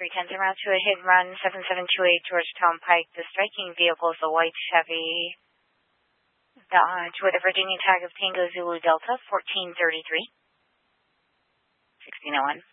310 route to a hit and run 7728 Georgetown Pike. The striking vehicle is a white Chevy Dodge with a Virginia tag of Tango Zulu Delta 1433. 1601.